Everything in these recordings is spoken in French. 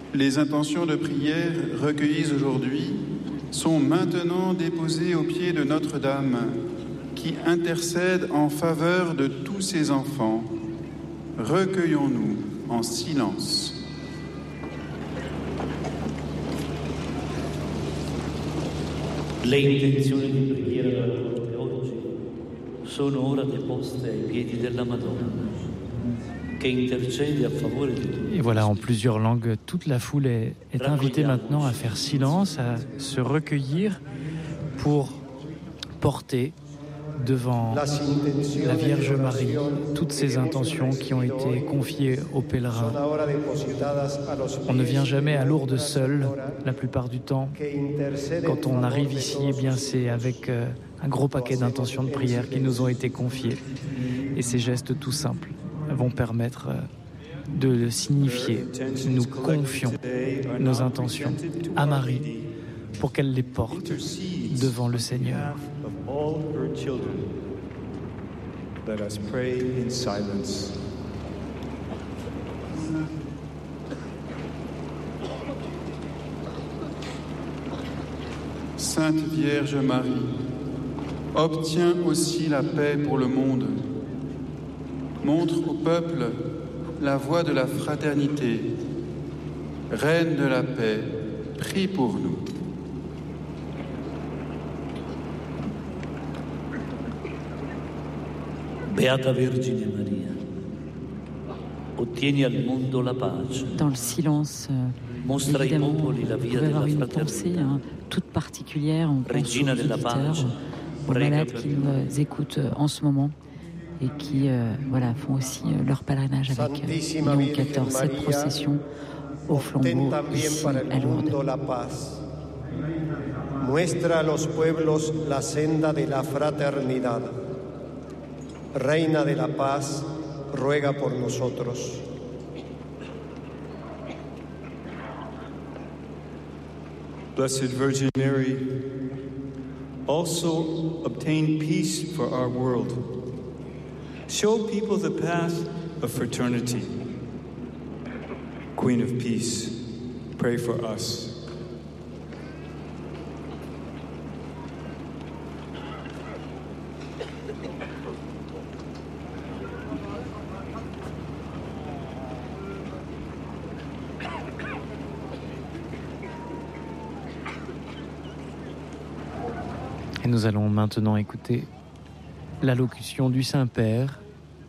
Les intentions de prière recueillies aujourd'hui sont maintenant déposées aux pieds de Notre-Dame, qui intercède en faveur de tous ses enfants. Recueillons-nous en silence. Le intenzioni di preghiera raccolte oggi sono ora deposte ai piedi della Madonna, che intercede a favore di tutti. Et voilà, en plusieurs langues, toute la foule est invitée maintenant à faire silence, à se recueillir pour porter devant la Vierge Marie toutes ces intentions qui ont été confiées aux pèlerins. On ne vient jamais à Lourdes seul, la plupart du temps. Quand on arrive ici, eh bien, c'est avec un gros paquet d'intentions de prière qui nous ont été confiées. Et ces gestes tout simples vont permettre de signifier que nous confions nos intentions à Marie pour qu'elle les porte devant le Seigneur. Let us pray in silence. Sainte Vierge Marie, obtiens aussi la paix pour le monde. Montre au peuple la voie de la fraternité. Reine de la paix, prie pour nous. Beata Vergine Maria, ottieni al mondo la pace. Dans le silence, évidemment, vous pouvez avoir une pensée toute particulière. On pense aux auditeurs, aux malades qui nous écoutent en ce moment et qui font aussi leur pèlerinage avec Léon XIV, cette procession au flambeau ici à Lourdes. Muestra a los pueblos la senda de la fraternidad. Reina de la paz, ruega por nosotros. Blessed Virgin Mary, also obtain peace for our world. Show people the path of fraternity. Queen of Peace, pray for us. Et nous allons maintenant écouter l'allocution du Saint-Père.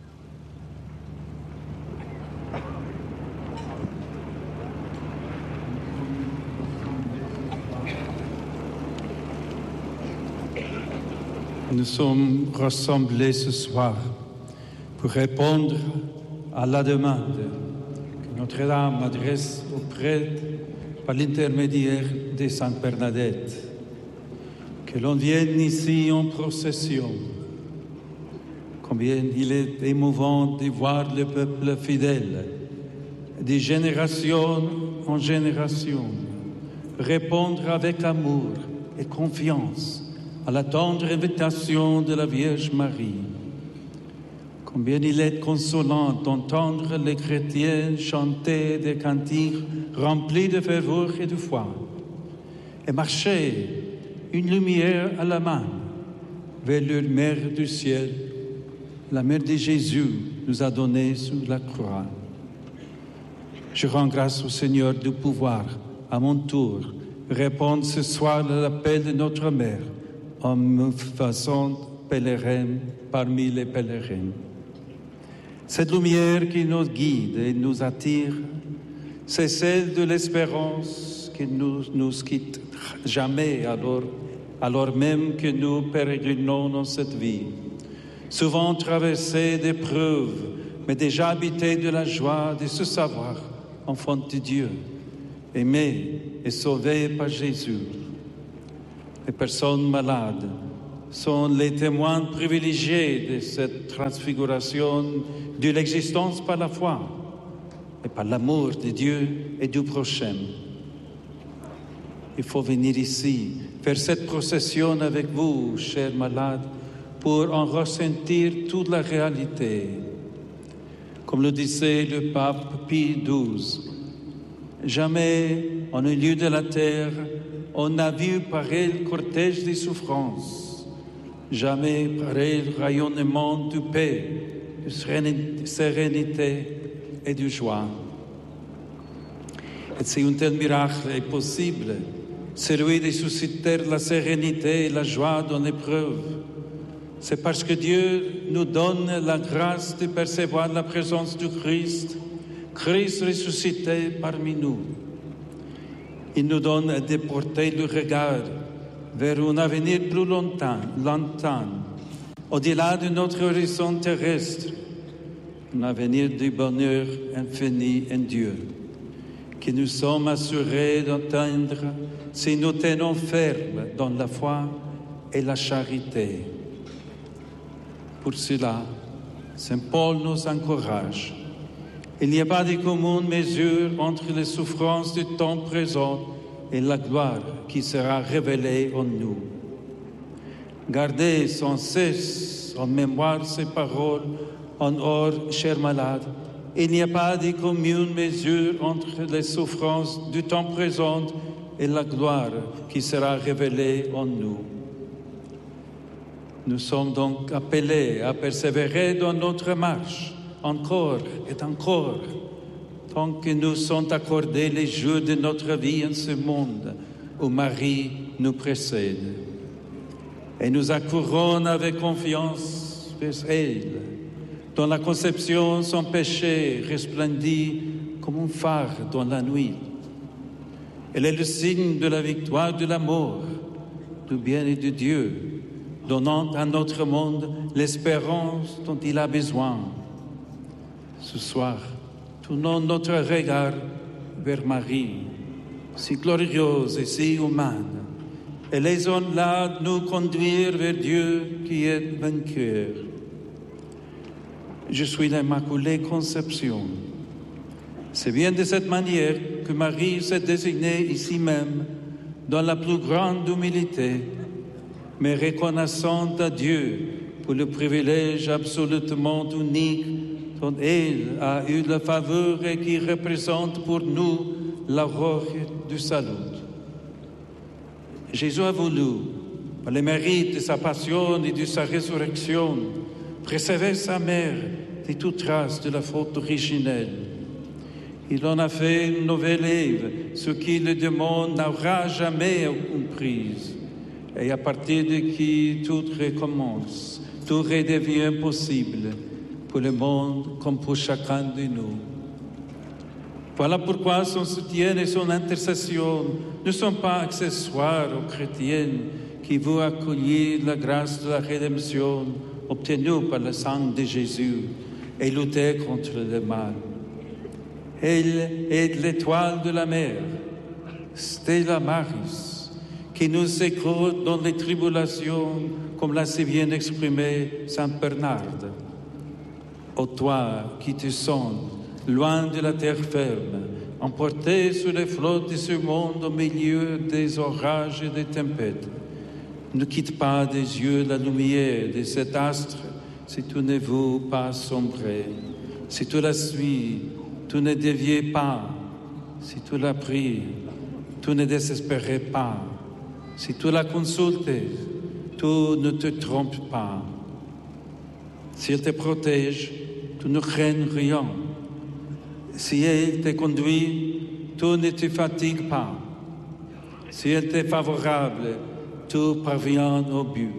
Nous sommes rassemblés ce soir pour répondre à la demande que Notre-Dame adresse aux prêtres par l'intermédiaire de Sainte Bernadette. Que l'on vienne ici en procession. Combien il est émouvant de voir le peuple fidèle, de génération en génération, répondre avec amour et confiance à la tendre invitation de la Vierge Marie. Combien il est consolant d'entendre les chrétiens chanter des cantiques remplis de ferveur et de foi, et marcher une lumière à la main vers leur Mère du ciel, la Mère de Jésus nous a donné sur la croix. Je rends grâce au Seigneur de pouvoir, à mon tour, répondre ce soir à l'appel de notre Mère en me faisant pèlerin parmi les pèlerins. Cette lumière qui nous guide et nous attire, c'est celle de l'espérance qui nous quitte jamais alors même que nous pérégrinons dans cette vie, souvent traversés d'épreuves, mais déjà habités de la joie de se savoir enfant de Dieu, aimé et sauvé par Jésus. Les personnes malades sont les témoins privilégiés de cette transfiguration de l'existence par la foi et par l'amour de Dieu et du prochain. Il faut venir ici, faire cette procession avec vous, chers malades, pour en ressentir toute la réalité. Comme le disait le pape Pie XII, Jamais, en un lieu de la terre, on n'a vu pareil cortège de souffrances. Jamais pareil rayonnement de paix, de sérénité et de joie. Et si un tel miracle est possible, celui de susciter la sérénité et la joie dans l'épreuve, c'est parce que Dieu nous donne la grâce de percevoir la présence du Christ, Christ ressuscité parmi nous. Il nous donne de porter le regard vers un avenir plus lointain, au-delà de notre horizon terrestre, un avenir de bonheur infini en Dieu, que nous sommes assurés d'atteindre si nous tenons ferme dans la foi et la charité. Pour cela, Saint Paul nous encourage. Il n'y a pas de commune mesure entre les souffrances du temps présent et la gloire qui sera révélée en nous. Gardez sans cesse en mémoire ces paroles en or, chers malades. Il n'y a pas de commune mesure entre les souffrances du temps présent et la gloire qui sera révélée en nous. Nous sommes donc appelés à persévérer dans notre marche, encore et encore, tant que nous sont accordés les jours de notre vie en ce monde où Marie nous précède. Et nous accourons avec confiance vers elle, dont la conception sans péché resplendit comme un phare dans la nuit. Elle est le signe de la victoire de la mort, du bien et de Dieu, donnant à notre monde l'espérance dont il a besoin. Ce soir, tournons notre regard vers Marie, si glorieuse et si humaine, et laissons-la nous conduire vers Dieu qui est vainqueur. Je suis l'Immaculée Conception. C'est bien de cette manière que Marie s'est désignée ici même, dans la plus grande humilité, mais reconnaissant à Dieu pour le privilège absolument unique dont elle a eu la faveur et qui représente pour nous l'aurore du salut. Jésus a voulu, par le mérite de sa passion et de sa résurrection, préserver sa mère de toute trace de la faute originelle. Il en a fait une nouvelle Ève, ce qui le démon n'aura jamais comprise, et à partir de qui tout recommence, tout redevient possible pour le monde comme pour chacun de nous. Voilà pourquoi son soutien et son intercession ne sont pas accessoires aux chrétiens qui veulent accueillir la grâce de la rédemption obtenue par le sang de Jésus et lutter contre le mal. Elle est l'étoile de la mer, Stella Maris, qui nous écoute dans les tribulations, comme l'a si bien exprimé Saint Bernard. Ô toi qui te sens loin de la terre ferme, emporté sur les flots de ce monde au milieu des orages et des tempêtes, ne quitte pas des yeux la lumière de cet astre si tu ne veux pas sombrer. Si tu la suis, tu ne dévies pas. Si tu la pries, tu ne désespères pas. Si tu la consultes, tu ne te trompes pas. Si elle te protège, tu ne crains rien. Si elle te conduit, tu ne te fatigues pas. Si elle t'est favorable, tu parviens au but.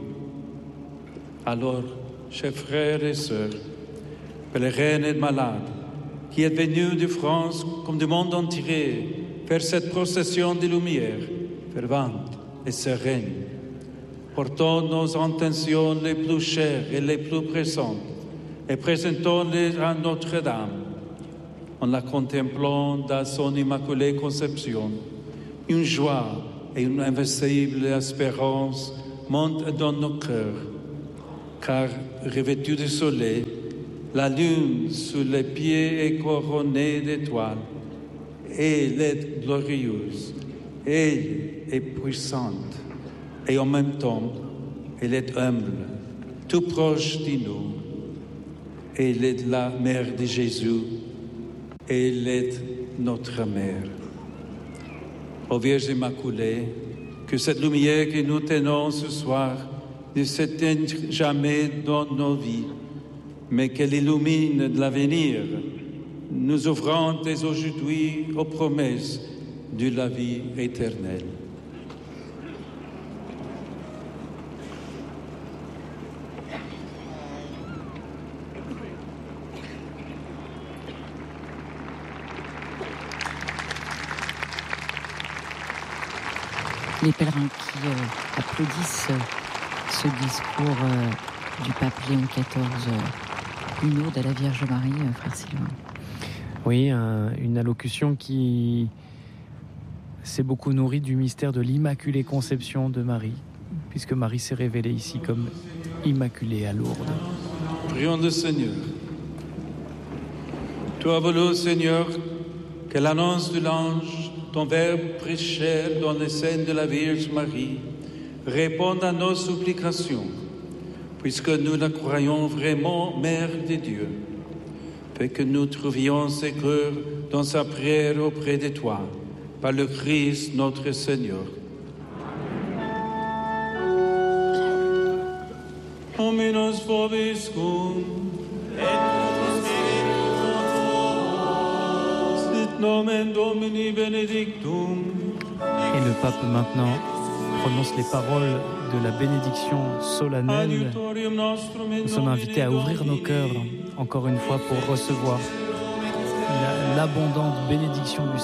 Alors, chers frères et sœurs, pèlerins et malades, qui êtes venus de France comme du monde entier faire cette procession de lumière, fervente et sereine, portons nos intentions les plus chères et les plus pressantes et présentons-les à Notre-Dame. En la contemplant dans son Immaculée Conception, une joie et une invincible espérance montent dans nos cœurs, car revêtue de soleil, la lune sous les pieds est couronnée d'étoiles. Elle est glorieuse, elle est puissante, et en même temps, elle est humble, tout proche de nous. Elle est la mère de Jésus, elle est notre mère. Ô Vierge Immaculée, que cette lumière que nous tenons ce soir ne s'éteigne jamais dans nos vies, mais qu'elle illumine l'avenir, nous ouvrant dès aujourd'hui aux promesses de la vie éternelle. Les pèlerins qui applaudissent ce discours du pape Léon XIV, une ode à la Vierge Marie, frère Sylvain. Oui, une allocution qui s'est beaucoup nourrie du mystère de l'Immaculée Conception de Marie, puisque Marie s'est révélée ici comme Immaculée à Lourdes. Prions le Seigneur. Tu as voulu, Seigneur, que l'annonce de l'ange, ton verbe prêché dans les scènes de la Vierge Marie, réponde à nos supplications, puisque nous la croyons vraiment Mère de Dieu. Fais que nous trouvions secours dans sa prière auprès de toi, par le Christ notre Seigneur. Dominus vobiscum, sit nomen Domini benedictum. Et le pape maintenant prononce les paroles de la bénédiction solennelle. Nous sommes invités à ouvrir nos cœurs encore une fois pour recevoir l'abondante bénédiction du